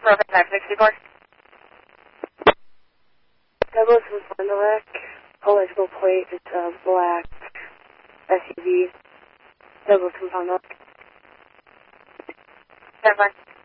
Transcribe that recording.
Perfect 564. Douglas from Fond du Lac. Electrical plate is a black SUV. Douglas from Fond du Lac. 10-5.